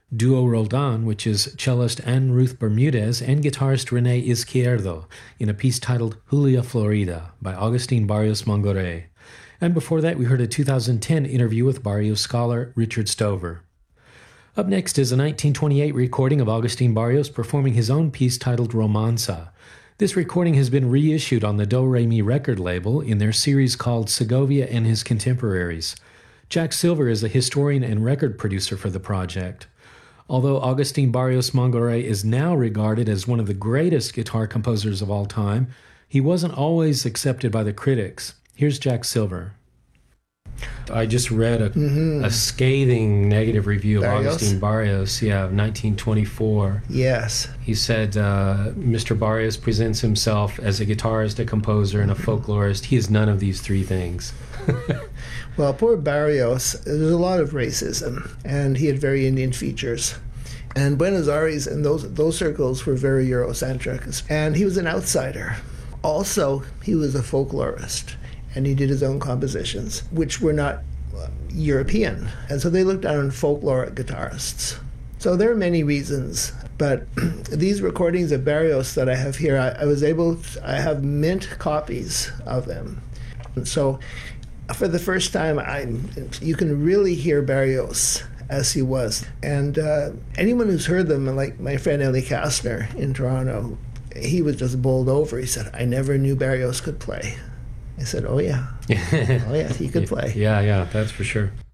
Duo Roldan, which is cellist Anne Ruth Bermudez and guitarist Rene Izquierdo in a piece titled Julia Florida by Agustin Barrios Mongore. And before that, we heard a 2010 interview with Barrios scholar Richard Stover. Up next is a 1928 recording of Agustin Barrios performing his own piece titled Romanza. This recording has been reissued on the Do Re Mi record label in their series called Segovia and His Contemporaries. Jack Silver is a historian and record producer for the project. Although Agustin Barrios Mongore is now regarded as one of the greatest guitar composers of all time, he wasn't always accepted by the critics. Here's Jack Silver. I just read a scathing negative review of Agustin Barrios, of 1924. Yes. He said, Mr. Barrios presents himself as a guitarist, a composer, and a folklorist. He is none of these three things. Well, poor Barrios, there's a lot of racism, and he had very Indian features. And Buenos Aires and those circles were very Eurocentric, and he was an outsider. Also, he was a folklorist, and he did his own compositions, which were not European. And so they looked down on folkloric guitarists. So there are many reasons, but these recordings of Barrios that I have here, I have mint copies of them. And so for the first time, you can really hear Barrios as he was. And anyone who's heard them, like my friend Ellie Kastner in Toronto, he was just bowled over. He said, I never knew Barrios could play. I said, oh yeah. Oh yeah, he could play. Yeah, that's for sure.